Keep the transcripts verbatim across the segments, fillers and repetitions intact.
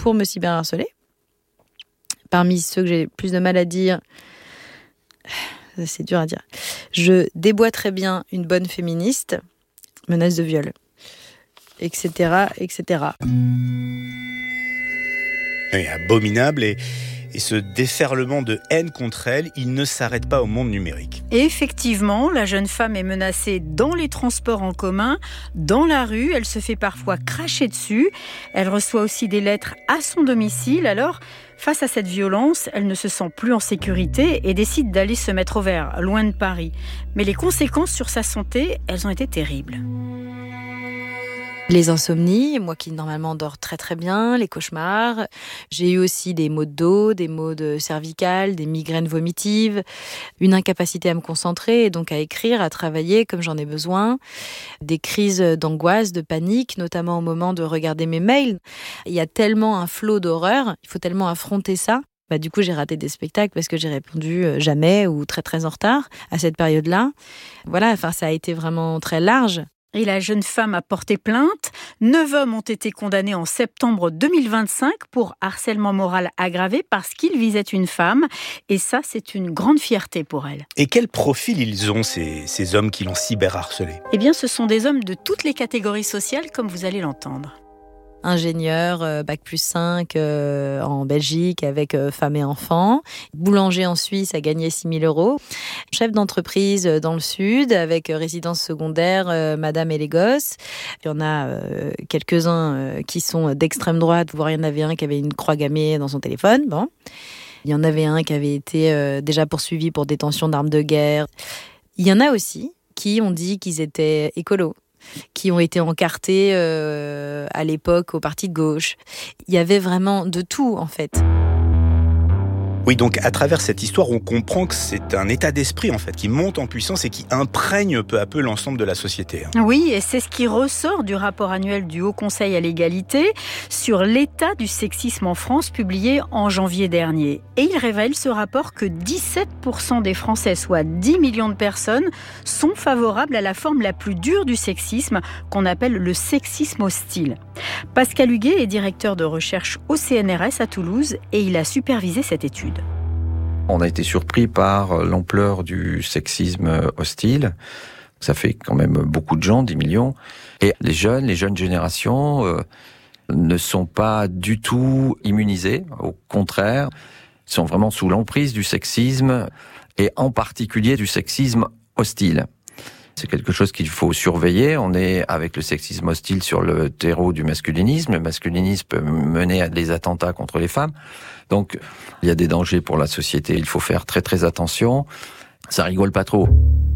pour me cyberharceler. Parmi ceux que j'ai plus de mal à dire, c'est dur à dire, je débois très bien une bonne féministe, menace de viol, et cetera, et cetera. Oui, abominable et... Et ce déferlement de haine contre elle, il ne s'arrête pas au monde numérique. Et effectivement, la jeune femme est menacée dans les transports en commun, dans la rue. Elle se fait parfois cracher dessus. Elle reçoit aussi des lettres à son domicile. Alors, face à cette violence, elle ne se sent plus en sécurité et décide d'aller se mettre au vert, loin de Paris. Mais les conséquences sur sa santé, elles ont été terribles. Les insomnies, moi qui normalement dors très très bien, les cauchemars. J'ai eu aussi des maux de dos, des maux de cervicales, des migraines vomitives, une incapacité à me concentrer et donc à écrire, à travailler comme j'en ai besoin. Des crises d'angoisse, de panique, notamment au moment de regarder mes mails. Il y a tellement un flot d'horreur, il faut tellement affronter ça. Bah, du coup, j'ai raté des spectacles parce que j'ai répondu jamais ou très très en retard à cette période-là. Voilà, enfin, ça a été vraiment très large. Et la jeune femme a porté plainte. Neuf hommes ont été condamnés en septembre deux mille vingt-cinq pour harcèlement moral aggravé parce qu'ils visaient une femme. Et ça, c'est une grande fierté pour elle. Et quel profil ils ont, ces, ces hommes qui l'ont cyberharcelé ? Eh bien, ce sont des hommes de toutes les catégories sociales, comme vous allez l'entendre. Ingénieur, euh, bac plus cinq euh, en Belgique avec euh, femme et enfants. Boulanger en Suisse a gagné six mille euros. Chef d'entreprise dans le sud avec euh, résidence secondaire, euh, madame et les gosses. Il y en a euh, quelques-uns euh, qui sont d'extrême droite, voire il y en avait un qui avait une croix gammée dans son téléphone. Bon. Il y en avait un qui avait été euh, déjà poursuivi pour détention d'armes de guerre. Il y en a aussi qui ont dit qu'ils étaient écolos, qui ont été encartés euh, à l'époque au parti de gauche. Il y avait vraiment de tout, en fait. Oui, donc à travers cette histoire, on comprend que c'est un état d'esprit en fait qui monte en puissance et qui imprègne peu à peu l'ensemble de la société. Oui, et c'est ce qui ressort du rapport annuel du Haut Conseil à l'égalité sur l'état du sexisme en France, publié en janvier dernier. Et il révèle ce rapport que dix-sept pour cent des Français, soit dix millions de personnes, sont favorables à la forme la plus dure du sexisme, qu'on appelle le sexisme hostile. Pascal Huguet est directeur de recherche au C N R S à Toulouse et il a supervisé cette étude. On a été surpris par l'ampleur du sexisme hostile. Ça fait quand même beaucoup de gens, dix millions. Et les jeunes, les jeunes générations euh, ne sont pas du tout immunisés. Au contraire, ils sont vraiment sous l'emprise du sexisme et en particulier du sexisme hostile. C'est quelque chose qu'il faut surveiller. On est avec le sexisme hostile sur le terreau du masculinisme. Le masculinisme peut mener à des attentats contre les femmes. Donc, il y a des dangers pour la société. Il faut faire très très attention. Ça rigole pas trop.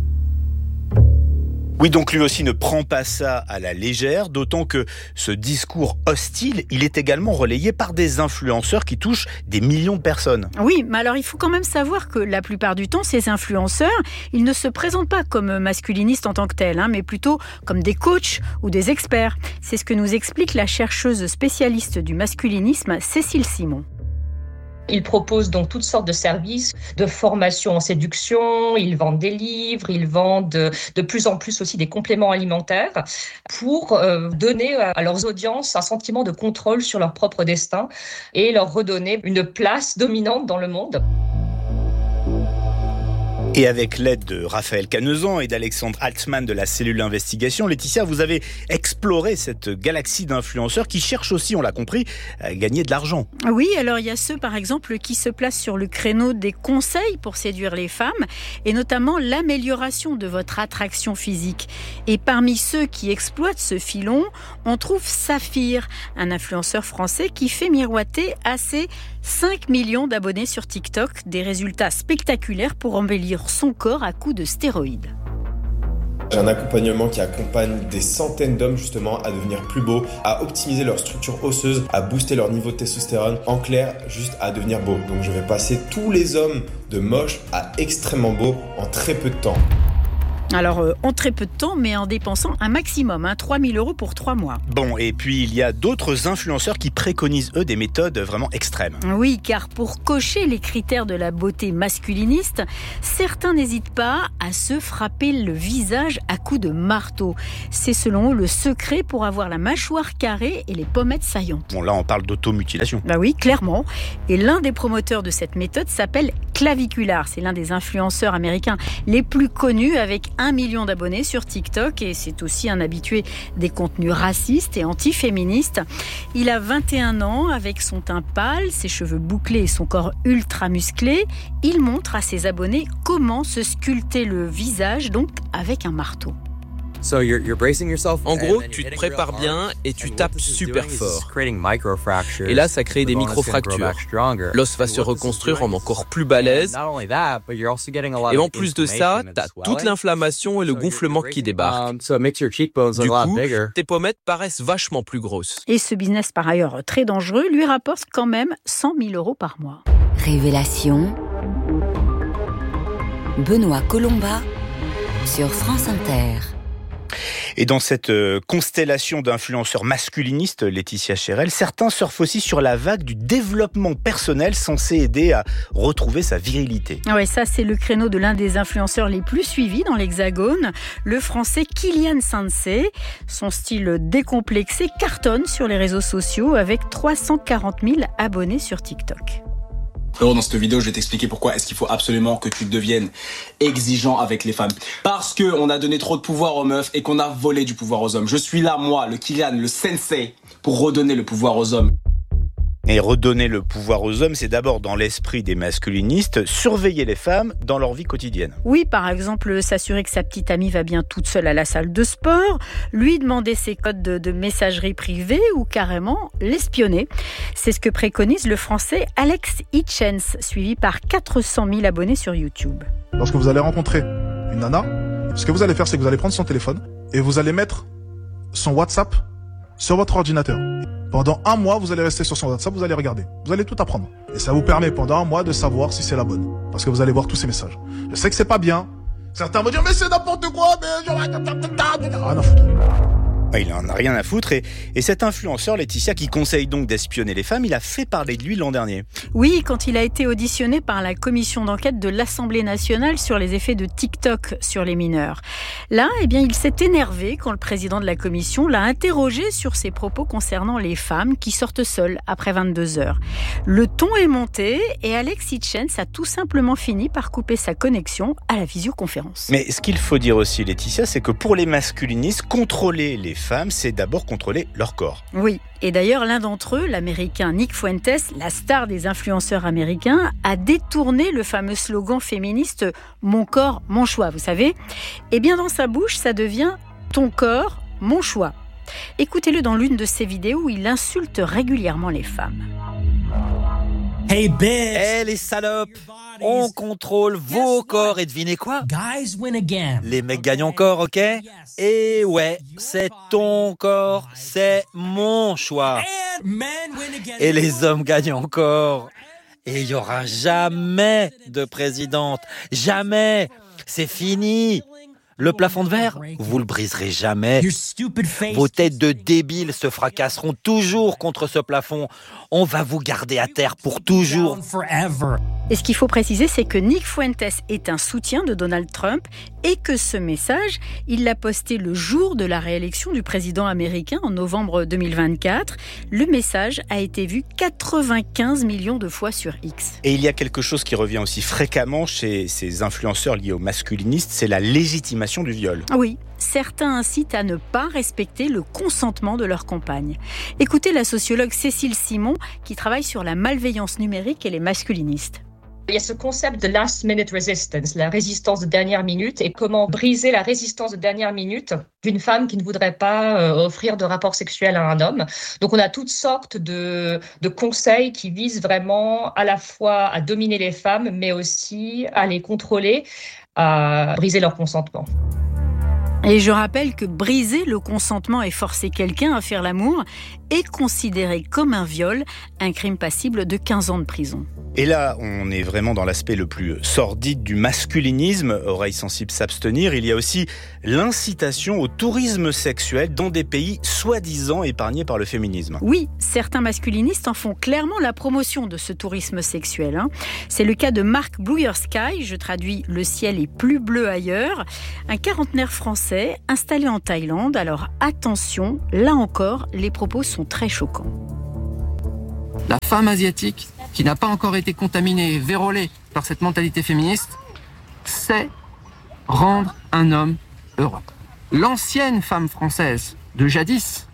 Oui, donc lui aussi ne prend pas ça à la légère, d'autant que ce discours hostile, il est également relayé par des influenceurs qui touchent des millions de personnes. Oui, mais alors il faut quand même savoir que la plupart du temps, ces influenceurs, ils ne se présentent pas comme masculinistes en tant que tels, hein, mais plutôt comme des coachs ou des experts. C'est ce que nous explique la chercheuse spécialiste du masculinisme, Cécile Simon. Ils proposent donc toutes sortes de services, de formation en séduction, ils vendent des livres, ils vendent de plus en plus aussi des compléments alimentaires pour donner à leurs audiences un sentiment de contrôle sur leur propre destin et leur redonner une place dominante dans le monde. Et avec l'aide de Raphaël Canezan et d'Alexandre Altman de la cellule investigation, Laetitia, vous avez exploré cette galaxie d'influenceurs qui cherchent aussi, on l'a compris, à gagner de l'argent. Oui, alors il y a ceux par exemple qui se placent sur le créneau des conseils pour séduire les femmes et notamment l'amélioration de votre attraction physique. Et parmi ceux qui exploitent ce filon, on trouve Saphir, un influenceur français qui fait miroiter à ses cinq millions d'abonnés sur TikTok des résultats spectaculaires pour embellir son corps à coups de stéroïdes. J'ai un accompagnement qui accompagne des centaines d'hommes justement à devenir plus beaux, à optimiser leur structure osseuse, à booster leur niveau de testostérone, en clair, juste à devenir beaux. Donc je vais passer tous les hommes de moches à extrêmement beaux en très peu de temps. Alors, euh, en très peu de temps, mais en dépensant un maximum, hein, trois mille euros pour trois mois. Bon, et puis il y a d'autres influenceurs qui préconisent, eux, des méthodes vraiment extrêmes. Oui, car pour cocher les critères de la beauté masculiniste, certains n'hésitent pas à se frapper le visage à coups de marteau. C'est selon eux le secret pour avoir la mâchoire carrée et les pommettes saillantes. Bon, là, on parle d'automutilation. Bah oui, clairement. Et l'un des promoteurs de cette méthode s'appelle Clavicular. C'est l'un des influenceurs américains les plus connus avec un million d'abonnés sur TikTok et c'est aussi un habitué des contenus racistes et antiféministes. Il a vingt et un ans avec son teint pâle, ses cheveux bouclés et son corps ultra musclé. Il montre à ses abonnés comment se sculpter le visage, donc avec un marteau. En gros, tu te prépares bien et tu tapes super fort. Et là, ça crée des micro-fractures. L'os va se reconstruire en encore plus balèze. Et en plus de ça, t'as toute l'inflammation et le gonflement qui débarquent. Du coup, tes pommettes paraissent vachement plus grosses. Et ce business, par ailleurs très dangereux, lui rapporte quand même cent mille euros par mois. Révélation. Benoît Colomba sur France Inter. Et dans cette constellation d'influenceurs masculinistes, Laetitia Cherel, certains surfent aussi sur la vague du développement personnel censé aider à retrouver sa virilité. Ouais, ça c'est le créneau de l'un des influenceurs les plus suivis dans l'Hexagone, le français Kylian Sensei. Son style décomplexé cartonne sur les réseaux sociaux avec trois cent quarante mille abonnés sur TikTok. Alors dans cette vidéo, je vais t'expliquer pourquoi est-ce qu'il faut absolument que tu deviennes exigeant avec les femmes. Parce qu'on a donné trop de pouvoir aux meufs et qu'on a volé du pouvoir aux hommes. Je suis là, moi, le Kylian, le sensei, pour redonner le pouvoir aux hommes. Et redonner le pouvoir aux hommes, c'est d'abord dans l'esprit des masculinistes, surveiller les femmes dans leur vie quotidienne. Oui, par exemple, s'assurer que sa petite amie va bien toute seule à la salle de sport, lui demander ses codes de, de messagerie privée ou carrément l'espionner. C'est ce que préconise le français Alex Hitchens, suivi par quatre cent mille abonnés sur YouTube. Lorsque vous allez rencontrer une nana, ce que vous allez faire, c'est que vous allez prendre son téléphone et vous allez mettre son WhatsApp sur votre ordinateur. Pendant un mois, vous allez rester sur son WhatsApp, vous allez regarder. Vous allez tout apprendre. Et ça vous permet pendant un mois de savoir si c'est la bonne. Parce que vous allez voir tous ces messages. Je sais que c'est pas bien. Certains vont dire, mais c'est n'importe quoi, mais je... Rien à foutre. Il en a rien à foutre. Et, et cet influenceur, Laetitia, qui conseille donc d'espionner les femmes, il a fait parler de lui l'an dernier. Oui, quand il a été auditionné par la commission d'enquête de l'Assemblée nationale sur les effets de TikTok sur les mineurs. Là, eh bien, il s'est énervé quand le président de la commission l'a interrogé sur ses propos concernant les femmes qui sortent seules après vingt-deux heures. Le ton est monté et Alex Hitchens a tout simplement fini par couper sa connexion à la visioconférence. Mais ce qu'il faut dire aussi, Laetitia, c'est que pour les masculinistes, contrôler les femmes, c'est d'abord contrôler leur corps. Oui, et d'ailleurs l'un d'entre eux, l'américain Nick Fuentes, la star des influenceurs américains, a détourné le fameux slogan féministe « Mon corps, mon choix », vous savez. Eh bien dans sa bouche, ça devient « Ton corps, mon choix ». Écoutez-le dans l'une de ses vidéos où il insulte régulièrement les femmes. Hey bitch! Hey les salopes! On contrôle vos corps et devinez quoi? Guys win again. Les mecs gagnent encore, ok? Et ouais, c'est ton corps, c'est mon choix. Et les hommes gagnent encore. Et il y aura jamais de présidente. Jamais! C'est fini! Le plafond de verre, vous le briserez jamais. Vos têtes de débiles se fracasseront toujours contre ce plafond. On va vous garder à terre pour toujours. Et ce qu'il faut préciser, c'est que Nick Fuentes est un soutien de Donald Trump et que ce message, il l'a posté le jour de la réélection du président américain en novembre deux mille vingt-quatre. Le message a été vu quatre-vingt-quinze millions de fois sur X. Et il y a quelque chose qui revient aussi fréquemment chez ces influenceurs liés aux masculinistes, c'est la légitimation du viol. Oui, certains incitent à ne pas respecter le consentement de leur compagne. Écoutez la sociologue Cécile Simon qui travaille sur la malveillance numérique et les masculinistes. Il y a ce concept de last minute resistance, la résistance de dernière minute, et comment briser la résistance de dernière minute d'une femme qui ne voudrait pas euh, offrir de rapport sexuel à un homme. Donc on a toutes sortes de, de conseils qui visent vraiment à la fois à dominer les femmes, mais aussi à les contrôler, à briser leur consentement. Et je rappelle que briser le consentement et forcer quelqu'un à faire l'amour est considéré comme un viol, un crime passible de quinze ans de prison. Et là, on est vraiment dans l'aspect le plus sordide du masculinisme. Oreilles sensibles s'abstenir. Il y a aussi l'incitation au tourisme sexuel dans des pays soi-disant épargnés par le féminisme. Oui, certains masculinistes en font clairement la promotion de ce tourisme sexuel. Hein. C'est le cas de Mark Bluer Sky, je traduis « Le ciel est plus bleu ailleurs », un quarantenaire français installé en Thaïlande. Alors attention, là encore, les propos sont très choquants. La femme asiatique qui n'a pas encore été contaminée et vérolée par cette mentalité féministe, sait rendre un homme heureux. L'ancienne femme française de jadis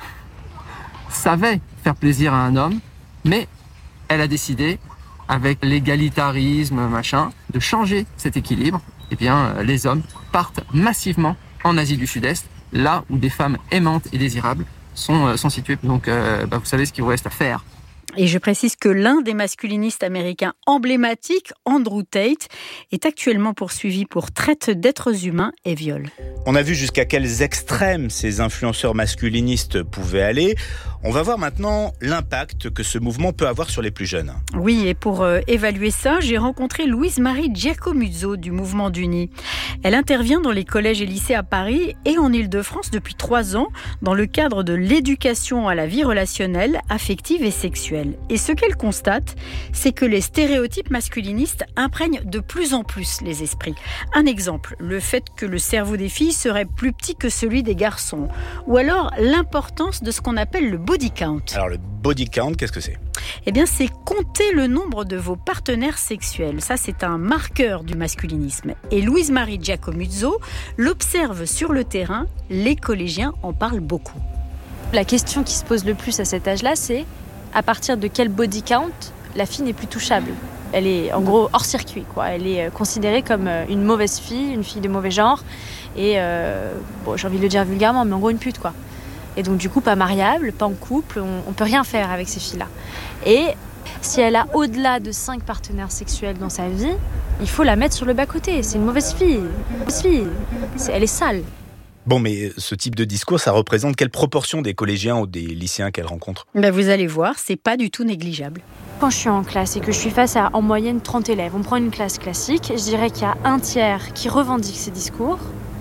savait faire plaisir à un homme, mais elle a décidé, avec l'égalitarisme, machin, de changer cet équilibre. Eh bien, les hommes partent massivement en Asie du Sud-Est, là où des femmes aimantes et désirables sont, sont situées. Donc, euh, bah, vous savez ce qu'il vous reste à faire. Et je précise que l'un des masculinistes américains emblématiques, Andrew Tate, est actuellement poursuivi pour traite d'êtres humains et viol. On a vu jusqu'à quels extrêmes ces influenceurs masculinistes pouvaient aller. On va voir maintenant l'impact que ce mouvement peut avoir sur les plus jeunes. Oui, et pour euh, évaluer ça, j'ai rencontré Louise-Marie Giacomuzzo du Mouvement d'Uni. Elle intervient dans les collèges et lycées à Paris et en Île-de-France depuis trois ans dans le cadre de l'éducation à la vie relationnelle, affective et sexuelle. Et ce qu'elle constate, c'est que les stéréotypes masculinistes imprègnent de plus en plus les esprits. Un exemple, le fait que le cerveau des filles serait plus petit que celui des garçons. Ou alors l'importance de ce qu'on appelle le body count. Alors le body count, qu'est-ce que c'est ? Eh bien, c'est compter le nombre de vos partenaires sexuels. Ça, c'est un marqueur du masculinisme. Et Louise-Marie Giacomuzzo l'observe sur le terrain. Les collégiens en parlent beaucoup. La question qui se pose le plus à cet âge-là, c'est à partir de quel body count la fille n'est plus touchable. Elle est en gros hors circuit, quoi. Elle est considérée comme une mauvaise fille, une fille de mauvais genre. Et euh, bon, j'ai envie de le dire vulgairement, mais en gros une pute, quoi. Et donc du coup, pas mariable, pas en couple, on, on peut rien faire avec ces filles-là. Et si elle a au-delà de cinq partenaires sexuels dans sa vie, il faut la mettre sur le bas-côté. C'est une mauvaise fille. Une mauvaise fille. C'est, elle est sale. Bon, mais ce type de discours, ça représente quelle proportion des collégiens ou des lycéens qu'elle rencontre ? Ben vous allez voir, c'est pas du tout négligeable. Quand je suis en classe et que je suis face à en moyenne trente élèves, on prend une classe classique, je dirais qu'il y a un tiers qui revendique ces discours,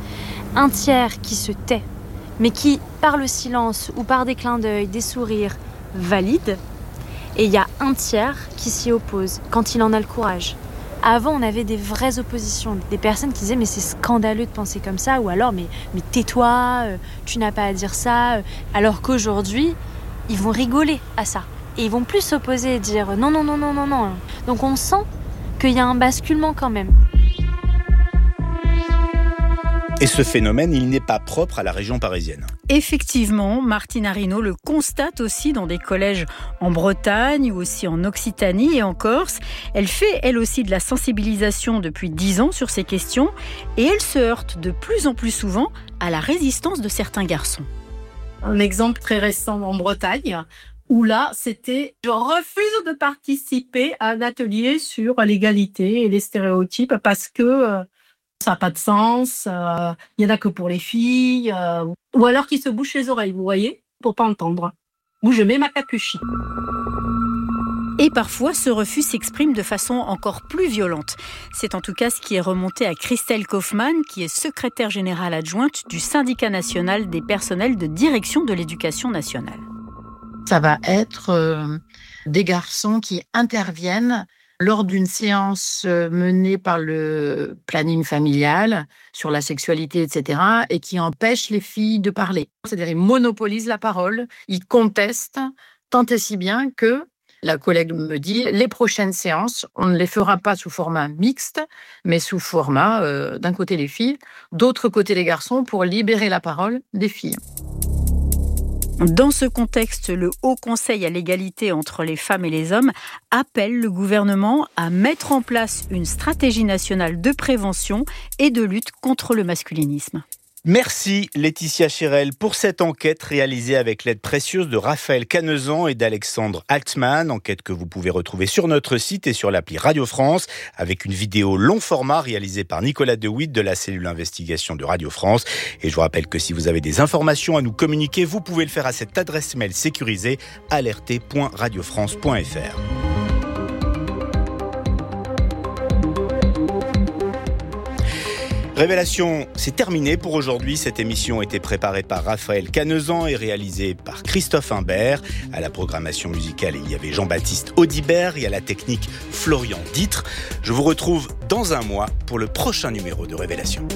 un tiers qui se tait, mais qui, par le silence ou par des clins d'œil, des sourires, valide. Et il y a un tiers qui s'y oppose, quand il en a le courage. Avant, on avait des vraies oppositions, des personnes qui disaient « mais c'est scandaleux de penser comme ça » ou alors « mais, mais tais-toi, euh, tu n'as pas à dire ça ». Alors qu'aujourd'hui, ils vont rigoler à ça. Et ils vont plus s'opposer et dire « non, non, non, non, non, non ». Donc on sent qu'il y a un basculement quand même. Et ce phénomène, il n'est pas propre à la région parisienne. Effectivement, Martine Arinaud le constate aussi dans des collèges en Bretagne ou aussi en Occitanie et en Corse. Elle fait, elle aussi, de la sensibilisation depuis dix ans sur ces questions et elle se heurte de plus en plus souvent à la résistance de certains garçons. Un exemple très récent en Bretagne, où là, c'était « je refuse de participer à un atelier sur l'égalité et les stéréotypes parce que euh, ça n'a pas de sens, il euh, n'y en a que pour les filles, euh, ou alors qu'ils se bouchent les oreilles, vous voyez, pour pas entendre. Ou je mets ma capuche. » Et parfois, ce refus s'exprime de façon encore plus violente. C'est en tout cas ce qui est remonté à Christelle Kaufmann, qui est secrétaire générale adjointe du syndicat national des personnels de direction de l'éducation nationale. Ça va être euh, des garçons qui interviennent lors d'une séance menée par le planning familial sur la sexualité, et cetera, et qui empêchent les filles de parler. C'est-à-dire, ils monopolisent la parole, ils contestent, tant et si bien que la collègue me dit, les prochaines séances, on ne les fera pas sous format mixte, mais sous format euh, d'un côté les filles, d'autre côté les garçons, pour libérer la parole des filles. Dans ce contexte, le Haut Conseil à l'égalité entre les femmes et les hommes appelle le gouvernement à mettre en place une stratégie nationale de prévention et de lutte contre le masculinisme. Merci Laetitia Chirel pour cette enquête réalisée avec l'aide précieuse de Raphaël Canezan et d'Alexandre Altman. Enquête que vous pouvez retrouver sur notre site et sur l'appli Radio France avec une vidéo long format réalisée par Nicolas Dewitt de la cellule investigation de Radio France. Et je vous rappelle que si vous avez des informations à nous communiquer, vous pouvez le faire à cette adresse mail sécurisée alerté point radio france point f r. Révélation, c'est terminé pour aujourd'hui. Cette émission a été préparée par Raphaël Canezan et réalisée par Christophe Imbert. À la programmation musicale, il y avait Jean-Baptiste Audibert et à la technique Florian Ditre. Je vous retrouve dans un mois pour le prochain numéro de Révélation.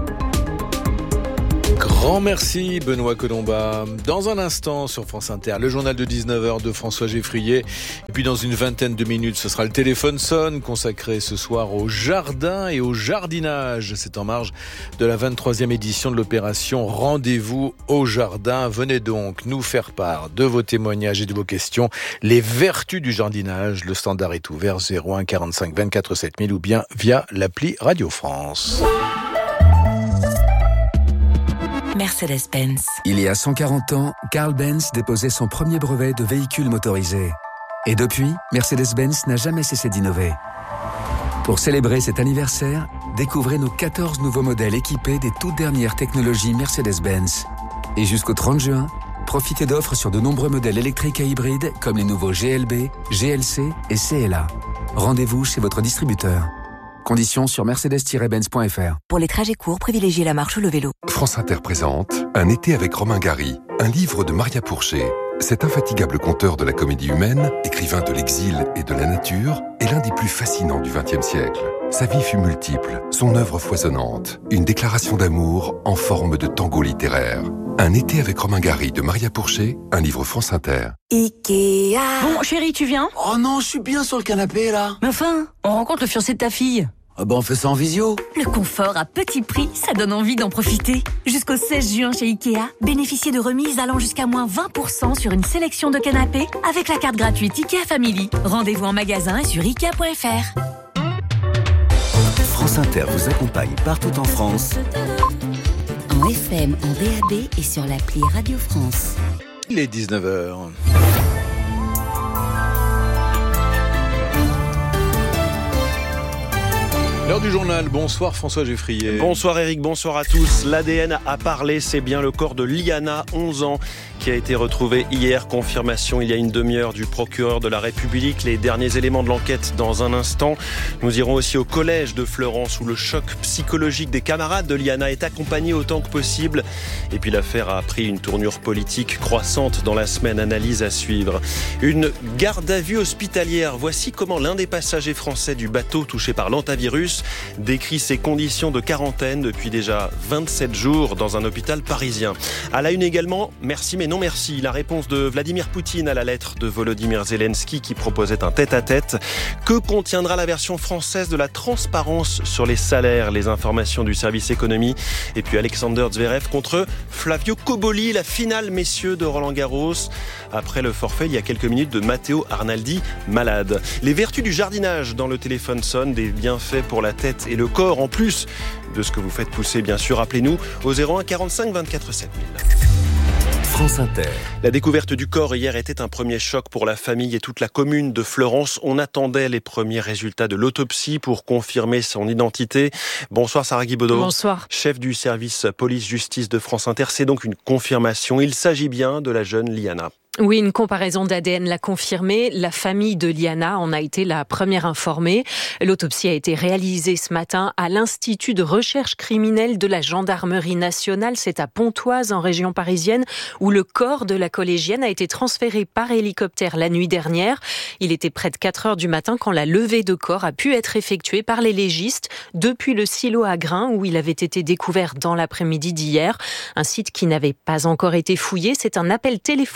Grand merci Benoît Colomba. Dans un instant sur France Inter, le journal de dix-neuf heures de François Geffrier. Et puis dans une vingtaine de minutes, ce sera le téléphone sonne consacré ce soir au jardin et au jardinage. C'est en marge de la vingt-troisième édition de l'opération Rendez-vous au jardin. Venez donc nous faire part de vos témoignages et de vos questions. Les vertus du jardinage. Le standard est ouvert zéro un quarante-cinq vingt-quatre sept mille ou bien via l'appli Radio France. Mercedes-Benz. Il y a cent quarante ans, Carl Benz déposait son premier brevet de véhicule motorisé. Et depuis, Mercedes-Benz n'a jamais cessé d'innover. Pour célébrer cet anniversaire, découvrez nos quatorze nouveaux modèles équipés des toutes dernières technologies Mercedes-Benz. Et jusqu'au trente juin, profitez d'offres sur de nombreux modèles électriques et hybrides comme les nouveaux G L B, G L C et C L A. Rendez-vous chez votre distributeur. Conditions sur mercedes tiret benz point f r. Pour les trajets courts, privilégiez la marche ou le vélo. France Inter présente Un été avec Romain Gary, un livre de Maria Pourchet. Cet infatigable conteur de la comédie humaine, écrivain de l'exil et de la nature, est l'un des plus fascinants du vingtième siècle. Sa vie fut multiple, son œuvre foisonnante, une déclaration d'amour en forme de tango littéraire. Un été avec Romain Gary de Maria Pourchet, un livre France Inter. Ikea. Bon, chérie, tu viens ? Oh non, je suis bien sur le canapé, là. Mais enfin, on rencontre le fiancé de ta fille. Ah bah on fait ça en visio. Le confort à petit prix, ça donne envie d'en profiter. Jusqu'au seize juin chez Ikea, bénéficiez de remises allant jusqu'à moins vingt pour cent sur une sélection de canapés avec la carte gratuite Ikea Family. Rendez-vous en magasin et sur ikea point f r. France Inter vous accompagne partout en France. En F M, en D A B et sur l'appli Radio France. Il est dix-neuf heures. L'heure du journal, bonsoir François Geffrier. Bonsoir Eric, bonsoir à tous. L'A D N a parlé, c'est bien le corps de Liana, onze ans, qui a été retrouvé hier. Confirmation il y a une demi-heure du procureur de la République. Les derniers éléments de l'enquête dans un instant. Nous irons aussi au collège de Fleurance où le choc psychologique des camarades de Liana est accompagné autant que possible. Et puis l'affaire a pris une tournure politique croissante dans la semaine. Analyse à suivre. Une garde à vue hospitalière. Voici comment l'un des passagers français du bateau touché par l'hantavirus décrit ses conditions de quarantaine depuis déjà vingt-sept jours dans un hôpital parisien. À la une également, merci mais non merci. La réponse de Vladimir Poutine à la lettre de Volodymyr Zelensky qui proposait un tête-à-tête. Que contiendra la version française de la transparence sur les salaires? Les informations du service économie. Et puis Alexander Zverev contre Flavio Cobolli, la finale messieurs de Roland Garros. Après le forfait il y a quelques minutes de Matteo Arnaldi, malade. Les vertus du jardinage dans le téléphone sonne, des bienfaits pour la tête et le corps, en plus de ce que vous faites pousser, bien sûr. Appelez-nous au zéro un quarante-cinq vingt-quatre sept mille. France Inter. La découverte du corps hier était un premier choc pour la famille et toute la commune de Fleurance. On attendait les premiers résultats de l'autopsie pour confirmer son identité. Bonsoir Sarah Guibaudot. Bonsoir. Chef du service police-justice de France Inter. C'est donc une confirmation. Il s'agit bien de la jeune Liana. Oui, une comparaison d'A D N l'a confirmé. La famille de Liana en a été la première informée. L'autopsie a été réalisée ce matin à l'Institut de recherche criminelle de la Gendarmerie nationale. C'est à Pontoise, en région parisienne, où le corps de la collégienne a été transféré par hélicoptère la nuit dernière. Il était près de quatre heures du matin quand la levée de corps a pu être effectuée par les légistes depuis le silo à grains où il avait été découvert dans l'après-midi d'hier. Un site qui n'avait pas encore été fouillé. C'est un appel téléphonique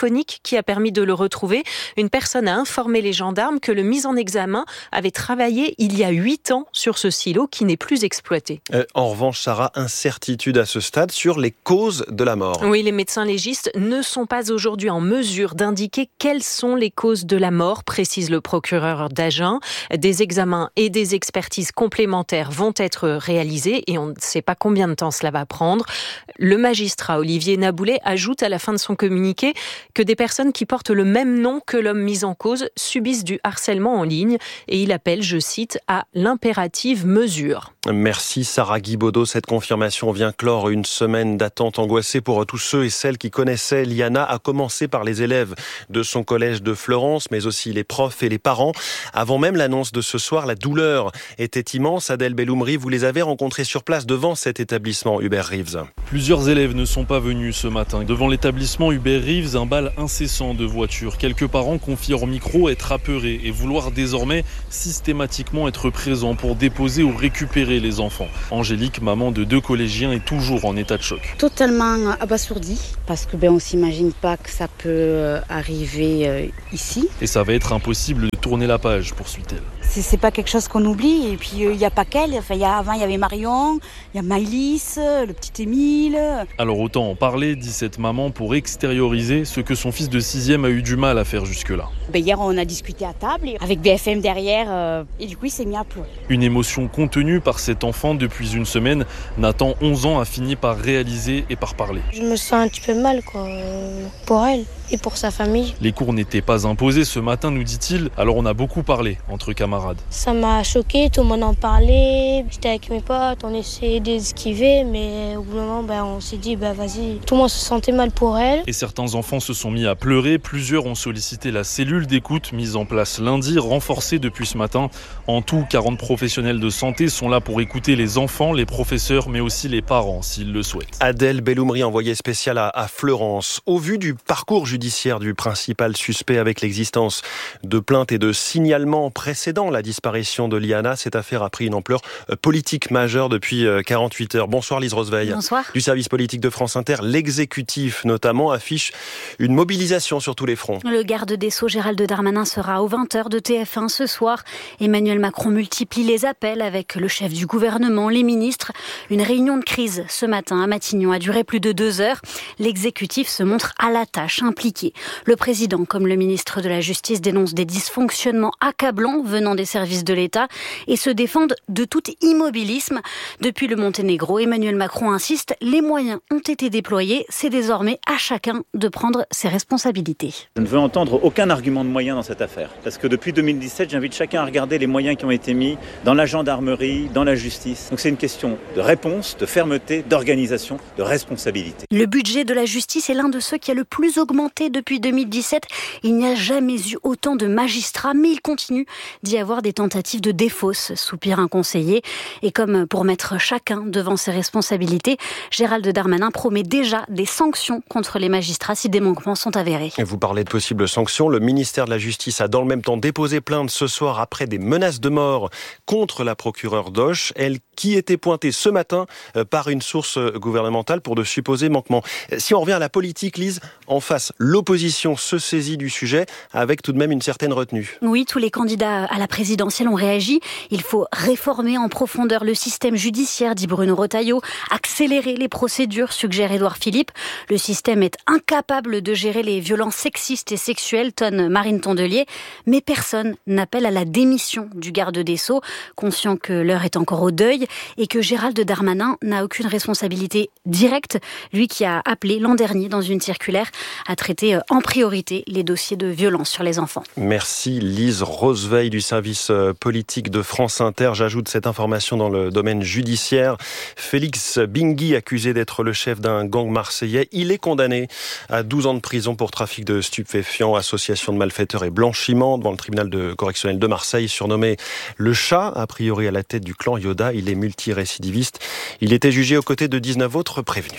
qui a permis de le retrouver. Une personne a informé les gendarmes que le mis en examen avait travaillé il y a huit ans sur ce silo qui n'est plus exploité. Euh, en revanche, Sarah, incertitude à ce stade sur les causes de la mort. Oui, les médecins légistes ne sont pas aujourd'hui en mesure d'indiquer quelles sont les causes de la mort, précise le procureur d'Agen. Des examens et des expertises complémentaires vont être réalisés et on ne sait pas combien de temps cela va prendre. Le magistrat Olivier Naboulet ajoute à la fin de son communiqué que des personnes qui portent le même nom que l'homme mis en cause subissent du harcèlement en ligne et il appelle, je cite, à l'impérative mesure. Merci Sarah Guibaudot. Cette confirmation vient clore une semaine d'attente angoissée pour tous ceux et celles qui connaissaient Liana, à commencer par les élèves de son collège de Fleurance, mais aussi les profs et les parents. Avant même l'annonce de ce soir, la douleur était immense. Adèle Belloumri, vous les avez rencontrés sur place devant cet établissement Hubert Reeves. Plusieurs élèves ne sont pas venus ce matin. Devant l'établissement Hubert Reeves, un bal incessant de voitures. Quelques parents confient au micro être apeurés et vouloir désormais systématiquement être présents pour déposer ou récupérer les enfants. Angélique, maman de deux collégiens, est toujours en état de choc. Totalement abasourdie parce que ben on s'imagine pas que ça peut arriver euh, ici. Et ça va être impossible de tourner la page, poursuit-elle. C'est, c'est pas quelque chose qu'on oublie. Et puis il euh, n'y a pas qu'elle. Enfin, y a, avant il y avait Marion, il y a Maëlys, le petit Émile. Alors autant en parler, dit cette maman, pour extérioriser ce que son fils de sixième a eu du mal à faire jusque-là. Ben, hier on a discuté à table avec B F M derrière euh, et du coup il s'est mis à pleurer. Une émotion contenue par cet enfant depuis une semaine. Nathan, onze ans, a fini par réaliser et par parler. Je me sens un petit peu mal quoi, pour elle et pour sa famille. Les cours n'étaient pas imposés ce matin, nous dit-il, alors on a beaucoup parlé entre camarades. Ça m'a choqué, tout le monde en parlait, j'étais avec mes potes, on essayait d'esquiver, mais au bout d'un moment ben, on s'est dit bah, vas-y, tout le monde se sentait mal pour elle. Et certains enfants se sont mis à pleurer, plusieurs ont sollicité la cellule d'écoute mise en place lundi, renforcée depuis ce matin. En tout, quarante professionnels de santé sont là pour écouter les enfants, les professeurs, mais aussi les parents s'ils le souhaitent. Adèle Belloumri, envoyée spéciale à, à Fleurance. Au vu du parcours judiciaire du principal suspect avec l'existence de plaintes et de signalements précédant la disparition de Liana, cette affaire a pris une ampleur politique majeure depuis quarante-huit heures. Bonsoir Lise Roseveil. Bonsoir. Du service politique de France Inter, l'exécutif notamment affiche une mobilisation sur tous les fronts. Le garde des Sceaux Gérald Darmanin sera aux vingt heures de T F un ce soir. Emmanuel Macron multiplie les appels avec le chef du gouvernement, les ministres. Une réunion de crise ce matin à Matignon a duré plus de deux heures. L'exécutif se montre à la tâche, impliqué. Le président, comme le ministre de la Justice, dénonce des dysfonctionnements accablants venant des services de l'État et se défendent de tout immobilisme. Depuis le Monténégro, Emmanuel Macron insiste, les moyens ont été déployés, c'est désormais à chacun de prendre ses responsabilités. Je ne veux entendre aucun argument de moyens dans cette affaire, parce que depuis deux mille dix-sept, j'invite chacun à regarder les moyens qui ont été mis dans la gendarmerie, dans la justice. Donc c'est une question de réponse, de fermeté, d'organisation, de responsabilité. Le budget de la justice est l'un de ceux qui a le plus augmenté depuis deux mille dix-sept. Il n'y a jamais eu autant de magistrats, mais il continue d'y avoir des tentatives de défausse, soupire un conseiller. Et comme pour mettre chacun devant ses responsabilités, Gérald Darmanin promet déjà des sanctions contre les magistrats si des manquements sont avérés. Et vous parlez de possibles sanctions. Le ministère de la Justice a dans le même temps déposé plainte ce soir après des menaces de mort contre la procureure d'Auch, elle qui était pointée ce matin par une source gouvernementale pour de supposés manquements. Si on revient à la politique, Lise, en face, l'opposition se saisit du sujet avec tout de même une certaine retenue. Oui, tous les candidats à la présidentielle ont réagi. Il faut réformer en profondeur le système judiciaire, dit Bruno Retailleau, accélérer les procédures, suggère Édouard Philippe. Le système est incapable de gérer les violences sexistes et sexuelles, tonne Marine Tondelier. Mais personne n'appelle à la démission du garde des Sceaux, conscient que l'heure est encore au deuil et que Gérald Darmanin n'a aucune responsabilité directe, lui qui a appelé l'an dernier dans une circulaire à traiter en priorité les dossiers de violence sur les enfants. Merci Lise Roseveil du service politique de France Inter. J'ajoute cette information dans le domaine judiciaire. Félix Bingui, accusé d'être le chef d'un gang marseillais, il est condamné à douze ans de prison pour trafic de stupéfiants, association de malfaiteurs et blanchiment devant le tribunal de correctionnel de Marseille, surnommé le chat, a priori à la tête du clan Yoda. Il est multirécidiviste. Il était jugé aux côtés de dix-neuf autres prévenus.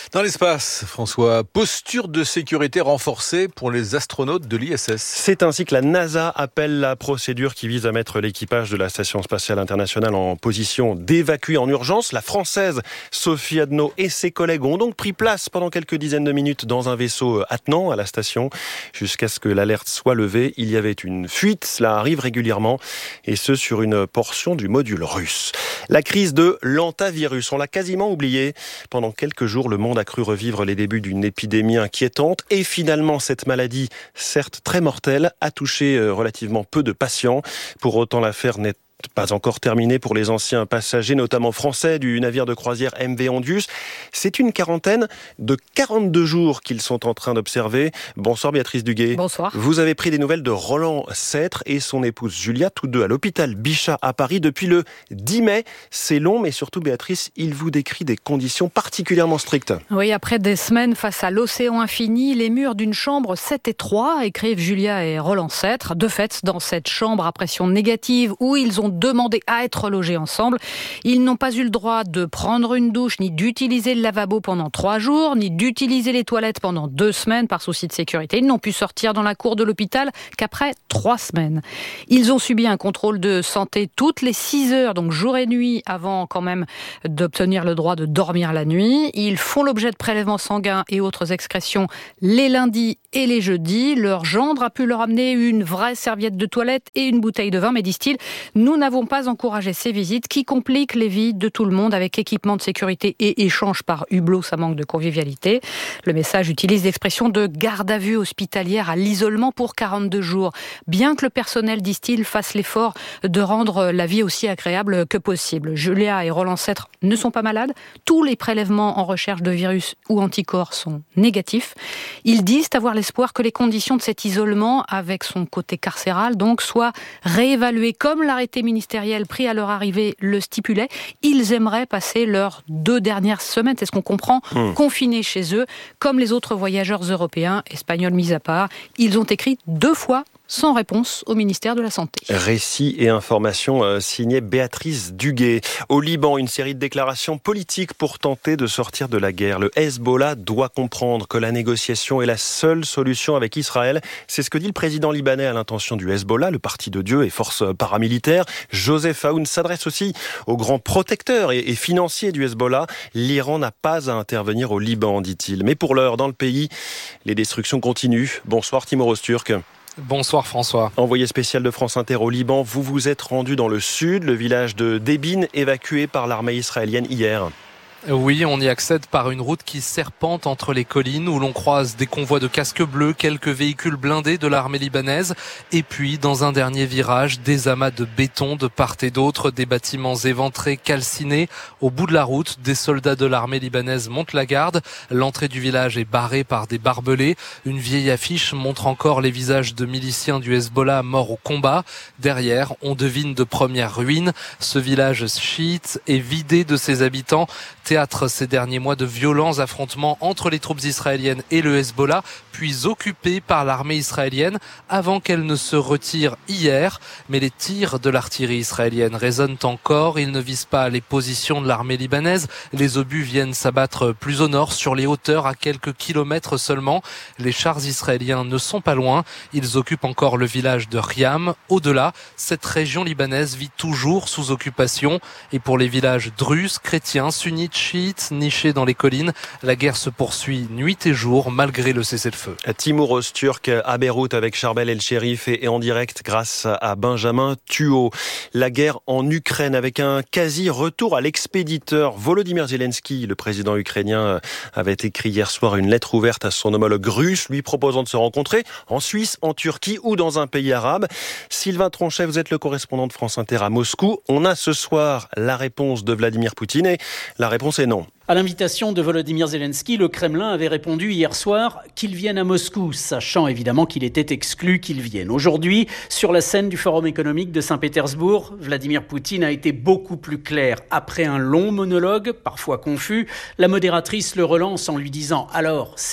Dans l'espace, François, posture de sécurité renforcée pour les astronautes de l'I S S. C'est ainsi que la NASA appelle la procédure qui vise à mettre l'équipage de la Station spatiale internationale en position d'évacuer en urgence. La Française Sophie Adno et ses collègues ont donc pris place pendant quelques dizaines de minutes dans un vaisseau attenant à la station. Jusqu'à ce que l'alerte soit levée, il y avait une fuite. Cela arrive régulièrement et ce sur une portion du module russe. La crise de l'hantavirus, on l'a quasiment oubliée. Pendant quelques jours, le monde a cru revivre les débuts d'une épidémie inquiétante et finalement, cette maladie, certes très mortelle, a touché relativement peu de patients. Pour autant, l'affaire n'est pas encore terminé pour les anciens passagers, notamment français, du navire de croisière M V Ondius. C'est une quarantaine de quarante-deux jours qu'ils sont en train d'observer. Bonsoir Béatrice Duguay. Bonsoir. Vous avez pris des nouvelles de Roland Sêtre et son épouse Julia, tous deux à l'hôpital Bichat à Paris depuis le dix mai. C'est long, mais surtout Béatrice, il vous décrit des conditions particulièrement strictes. Oui, après des semaines face à l'océan infini, les murs d'une chambre sept et trois, écrivent Julia et Roland Sêtre. De fait, dans cette chambre à pression négative où ils ont demandé à être logés ensemble. Ils n'ont pas eu le droit de prendre une douche, ni d'utiliser le lavabo pendant trois jours, ni d'utiliser les toilettes pendant deux semaines par souci de sécurité. Ils n'ont pu sortir dans la cour de l'hôpital qu'après trois semaines. Ils ont subi un contrôle de santé toutes les six heures, donc jour et nuit, avant quand même d'obtenir le droit de dormir la nuit. Ils font l'objet de prélèvements sanguins et autres excrétions les lundis et les jeudis. Leur gendre a pu leur amener une vraie serviette de toilette et une bouteille de vin, mais disent-ils, nous n'avons pas encouragé ces visites qui compliquent les vies de tout le monde avec équipement de sécurité et échange par hublot, ça manque de convivialité. Le message utilise l'expression de garde à vue hospitalière à l'isolement pour quarante-deux jours. Bien que le personnel, disent-ils, fasse l'effort de rendre la vie aussi agréable que possible. Julia et Roland Sêtre ne sont pas malades. Tous les prélèvements en recherche de virus ou anticorps sont négatifs. Ils disent avoir l'espoir que les conditions de cet isolement, avec son côté carcéral, donc, soient réévaluées comme l'arrêté ministériel pris à leur arrivée le stipulait. Ils aimeraient passer leurs deux dernières semaines, c'est ce qu'on comprend, mmh. confinés chez eux, comme les autres voyageurs européens, espagnols mis à part. Ils ont écrit deux fois sans réponse au ministère de la Santé. Récits et informations euh, signées Béatrice Duguay. Au Liban, une série de déclarations politiques pour tenter de sortir de la guerre. Le Hezbollah doit comprendre que la négociation est la seule solution avec Israël. C'est ce que dit le président libanais à l'intention du Hezbollah, le parti de Dieu et forces paramilitaires. Joseph Aoun s'adresse aussi aux grands protecteurs et, et financiers du Hezbollah. L'Iran n'a pas à intervenir au Liban, dit-il. Mais pour l'heure, dans le pays, les destructions continuent. Bonsoir Timur Öztürk. Bonsoir François. Envoyé spécial de France Inter au Liban, vous vous êtes rendu dans le sud, le village de Debin, évacué par l'armée israélienne hier. Oui, on y accède par une route qui serpente entre les collines où l'on croise des convois de casques bleus, quelques véhicules blindés de l'armée libanaise et puis, dans un dernier virage, des amas de béton de part et d'autre, des bâtiments éventrés, calcinés. Au bout de la route, des soldats de l'armée libanaise montent la garde. L'entrée du village est barrée par des barbelés. Une vieille affiche montre encore les visages de miliciens du Hezbollah morts au combat. Derrière, on devine de premières ruines. Ce village chiite est vidé de ses habitants. Théâtre ces derniers mois de violents affrontements entre les troupes israéliennes et le Hezbollah, puis occupé par l'armée israélienne avant qu'elle ne se retire hier. Mais les tirs de l'artillerie israélienne résonnent encore. Ils ne visent pas les positions de l'armée libanaise. Les obus viennent s'abattre plus au nord, sur les hauteurs, à quelques kilomètres seulement. Les chars israéliens ne sont pas loin. Ils occupent encore le village de Riam. Au-delà, cette région libanaise vit toujours sous occupation. Et pour les villages druzes, chrétiens, sunnites, chiites nichés dans les collines, la guerre se poursuit nuit et jour malgré le cessez-le-feu. Timur Öztürk à Beyrouth avec Charbel El Cherif et en direct grâce à Benjamin Thuot. La guerre en Ukraine avec un quasi-retour à l'expéditeur. Volodymyr Zelensky, le président ukrainien, avait écrit hier soir une lettre ouverte à son homologue russe, lui proposant de se rencontrer en Suisse, en Turquie ou dans un pays arabe. Sylvain Tronchet, vous êtes le correspondant de France Inter à Moscou. On a ce soir la réponse de Vladimir Poutine et la réponse est non. À l'invitation de Volodymyr Zelensky, le Kremlin avait répondu hier soir qu'il vienne à Moscou, sachant évidemment qu'il était exclu qu'il vienne. Aujourd'hui, sur la scène du Forum économique de Saint-Pétersbourg, Vladimir Poutine a été beaucoup plus clair. Après un long monologue, parfois confus, la modératrice le relance en lui disant « Alors, c'est non ».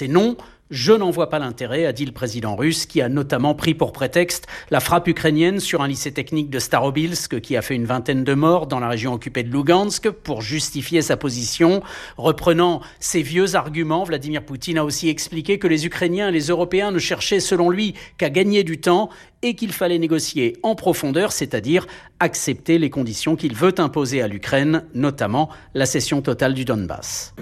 Je n'en vois pas l'intérêt, a dit le président russe, qui a notamment pris pour prétexte la frappe ukrainienne sur un lycée technique de Starobilsk qui a fait une vingtaine de morts dans la région occupée de Lugansk pour justifier sa position. Reprenant ses vieux arguments, Vladimir Poutine a aussi expliqué que les Ukrainiens et les Européens ne cherchaient selon lui qu'à gagner du temps et qu'il fallait négocier en profondeur, c'est-à-dire accepter les conditions qu'il veut imposer à l'Ukraine, notamment la cession totale du Donbass.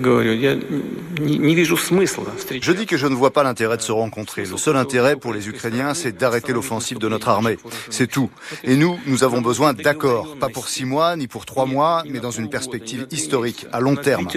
Je dis que je ne vois pas l'intérêt de se rencontrer. Le seul intérêt pour les Ukrainiens, c'est d'arrêter l'offensive de notre armée. C'est tout. Et nous, nous avons besoin d'accords. Pas pour six mois, ni pour trois mois, mais dans une perspective historique, à long terme.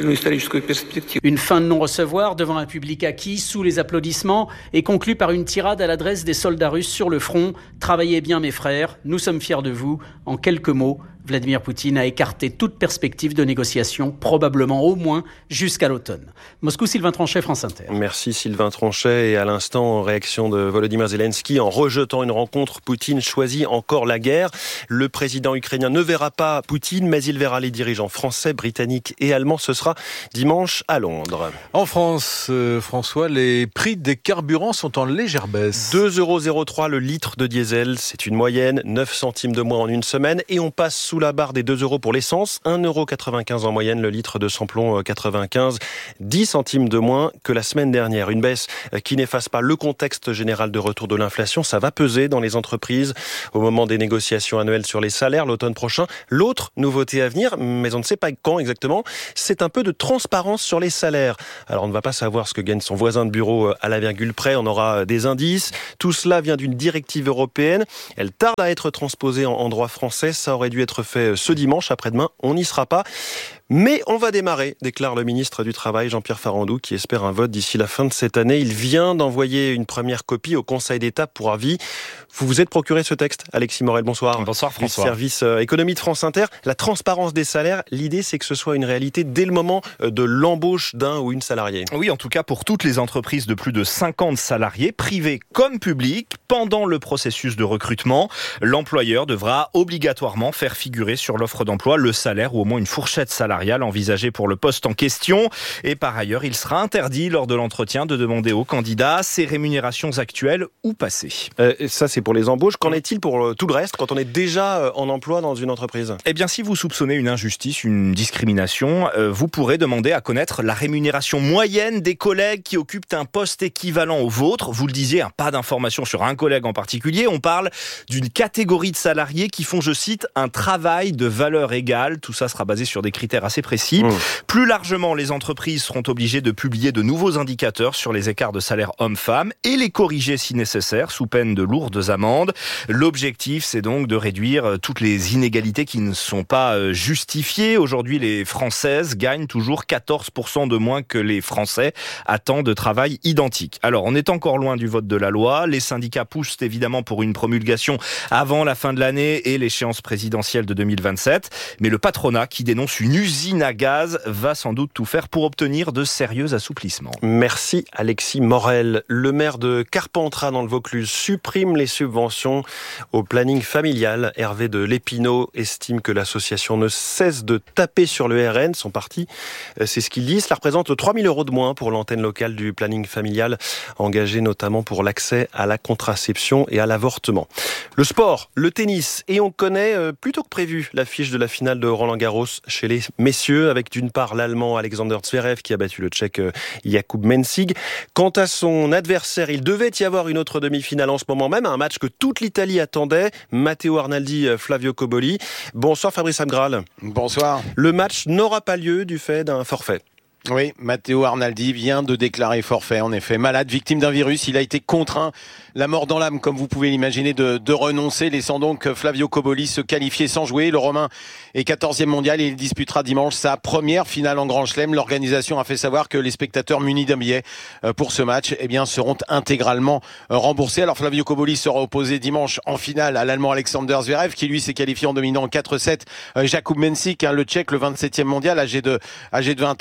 Une fin de non-recevoir devant un public acquis, sous les applaudissements, et conclue par une tirade à l'adresse des soldats russes sur le front. Travaillez bien mes frères, nous sommes fiers de vous. En quelques mots, Vladimir Poutine a écarté toute perspective de négociation, probablement au moins jusqu'à l'automne. Moscou, Sylvain Tronchet, France Inter. Merci Sylvain Tronchet. Et à l'instant, en réaction de Volodymyr Zelensky, en rejetant une rencontre, Poutine choisit encore la guerre. Le président ukrainien ne verra pas Poutine, mais il verra les dirigeants français, britanniques et allemands. Ce sera dimanche à Londres. En France, euh, François, les prix des carburants sont en légère baisse. deux euros zéro trois le litre de diesel, c'est une moyenne, neuf centimes de moins en une semaine. Et on passe sous la barre des deux euros pour l'essence, un euro quatre-vingt-quinze en moyenne le litre de samplon quatre-vingt-quinze, dix centimes de moins que la semaine dernière. Une baisse qui n'efface pas le contexte général de retour de l'inflation. Ça va peser dans les entreprises au moment des négociations annuelles sur les salaires l'automne prochain. L'autre nouveauté à venir, mais on ne sait pas quand exactement, c'est un peu de transparence sur les salaires. Alors on ne va pas savoir ce que gagne son voisin de bureau à la virgule près, on aura des indices. Tout cela vient d'une directive européenne. Elle tarde à être transposée en droit français. Ça aurait dû être fait ce dimanche, après-demain. On n'y sera pas. Mais on va démarrer, déclare le ministre du Travail, Jean-Pierre Farandou, qui espère un vote d'ici la fin de cette année. Il vient d'envoyer une première copie au Conseil d'État pour avis. Vous vous êtes procuré ce texte, Alexis Morel, bonsoir. Bonsoir François. Du service économie de France Inter. La transparence des salaires, l'idée c'est que ce soit une réalité dès le moment de l'embauche d'un ou une salariée. Oui, en tout cas pour toutes les entreprises de plus de cinquante salariés, privées comme publiques, pendant le processus de recrutement, l'employeur devra obligatoirement faire figurer sur l'offre d'emploi le salaire ou au moins une fourchette salariale envisagée pour le poste en question. Et par ailleurs, il sera interdit lors de l'entretien de demander aux candidats ses rémunérations actuelles ou passées. Euh, ça c'est pour les embauches. Qu'en est-il pour tout le reste quand on est déjà en emploi dans une entreprise ? Eh bien, si vous soupçonnez une injustice, une discrimination, euh, vous pourrez demander à connaître la rémunération moyenne des collègues qui occupent un poste équivalent au vôtre. Vous le disiez, hein, pas d'informations sur un collègue en particulier. On parle d'une catégorie de salariés qui font, je cite, un travail de valeur égale. Tout ça sera basé sur des critères assez précis. Mmh. Plus largement, les entreprises seront obligées de publier de nouveaux indicateurs sur les écarts de salaire hommes-femmes et les corriger si nécessaire, sous peine de lourdes amendes. L'objectif, c'est donc de réduire toutes les inégalités qui ne sont pas justifiées. Aujourd'hui, les Françaises gagnent toujours quatorze pour cent de moins que les Français à temps de travail identique. Alors, on est encore loin du vote de la loi. Les syndicats poussent évidemment pour une promulgation avant la fin de l'année et l'échéance présidentielle de deux mille vingt-sept. Mais le patronat, qui dénonce une usine à gaz, va sans doute tout faire pour obtenir de sérieux assouplissements. Merci Alexis Morel. Le maire de Carpentras dans le Vaucluse supprime les subventions au planning familial. Hervé de Lépinot estime que l'association ne cesse de taper sur le R N. Son parti, c'est ce qu'il dit. Cela représente trois mille euros de moins pour l'antenne locale du planning familial, engagée notamment pour l'accès à la contraception et à l'avortement. Le sport, le tennis, et on connaît plutôt que prévu l'affiche de la finale de Roland-Garros chez les messieurs, avec d'une part l'Allemand Alexander Zverev qui a battu le Tchèque Jakub Mensing. Quant à son adversaire, il devait y avoir une autre demi-finale en ce moment même, un match que toute l'Italie attendait, Matteo Arnaldi, Flavio Cobolli. Bonsoir Fabrice Abgral. Bonsoir. Le match n'aura pas lieu du fait d'un forfait. Oui, Matteo Arnaldi vient de déclarer forfait, en effet. Malade, victime d'un virus, il a été contraint, la mort dans l'âme, comme vous pouvez l'imaginer, de, de renoncer, laissant donc Flavio Cobolli se qualifier sans jouer. Le Romain est quatorzième mondial et il disputera dimanche sa première finale en Grand Chelem. L'organisation a fait savoir que les spectateurs munis d'un billet pour ce match, eh bien, seront intégralement remboursés. Alors Flavio Cobolli sera opposé dimanche en finale à l'Allemand Alexander Zverev, qui lui s'est qualifié en dominant quatre sept Jakub Mensing, hein, le Tchèque, le vingt-septième mondial, âgé de, âgé de vingt ans. Alexander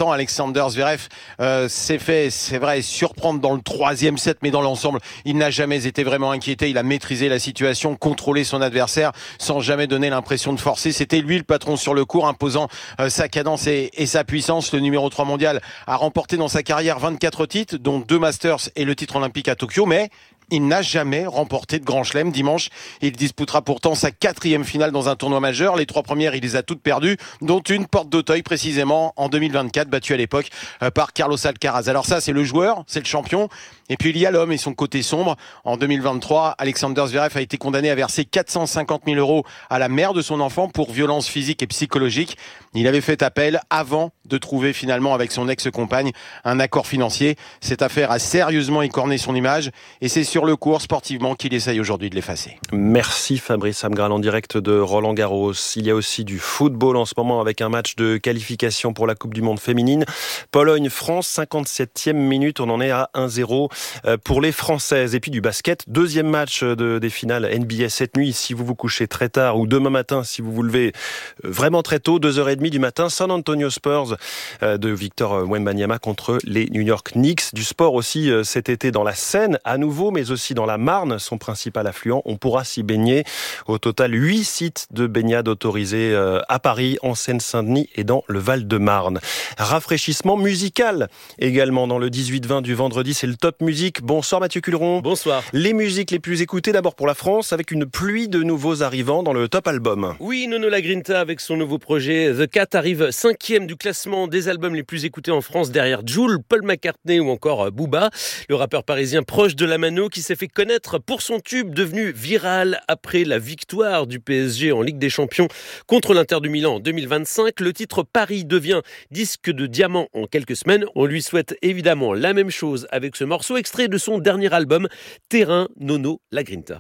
Alexander Zverev euh, s'est fait, c'est vrai, surprendre dans le troisième set, mais dans l'ensemble, il n'a jamais été vraiment inquiété. Il a maîtrisé la situation, contrôlé son adversaire sans jamais donner l'impression de forcer. C'était lui le patron sur le court, imposant euh, sa cadence et, et sa puissance. Le numéro trois mondial a remporté dans sa carrière vingt-quatre titres, dont deux Masters et le titre olympique à Tokyo, mais il n'a jamais remporté de Grand Chelem. Dimanche, il disputera pourtant sa quatrième finale dans un tournoi majeur. Les trois premières, il les a toutes perdues, dont une porte d'Auteuil précisément en deux mille vingt-quatre, battue à l'époque par Carlos Alcaraz. Alors ça, c'est le joueur, c'est le champion. Et puis il y a l'homme et son côté sombre. En deux mille vingt-trois, Alexander Zverev a été condamné à verser quatre cent cinquante mille euros à la mère de son enfant pour violence physique et psychologique. Il avait fait appel avant de trouver finalement avec son ex-compagne un accord financier. Cette affaire a sérieusement écorné son image et c'est sur le court sportivement qu'il essaye aujourd'hui de l'effacer. Merci Fabrice Amgral en direct de Roland-Garros. Il y a aussi du football en ce moment avec un match de qualification pour la Coupe du Monde féminine. Pologne-France, cinquante-septième minute, on en est à un zéro pour les Françaises. Et puis du basket, deuxième match de, des finales N B A cette nuit. Si vous vous couchez très tard ou demain matin, si vous vous levez vraiment très tôt, deux heures trente du matin, San Antonio Spurs de Victor Wembanyama contre les New York Knicks. Du sport aussi cet été dans la Seine à nouveau, mais aussi dans la Marne, son principal affluent. On pourra s'y baigner. Au total, huit sites de baignade autorisés à Paris, en Seine-Saint-Denis et dans le Val-de-Marne. Rafraîchissement musical également dans le dix-huit vingt du vendredi, c'est le Top Musique. Bonsoir Mathieu Culeron. Bonsoir. Les musiques les plus écoutées d'abord pour la France avec une pluie de nouveaux arrivants dans le Top Album. Oui, Nono Lagrinta avec son nouveau projet The Cat arrive cinquième du classement des albums les plus écoutés en France derrière Jul, Paul McCartney ou encore Booba. Le rappeur parisien proche de la mano qui s'est fait connaître pour son tube devenu viral après la victoire du P S G en Ligue des Champions contre l'Inter du Milan en deux mille vingt-cinq. Le titre Paris devient disque de diamant en quelques semaines. On lui souhaite évidemment la même chose avec ce morceau extrait de son dernier album Terrain, Nono Lagrinta.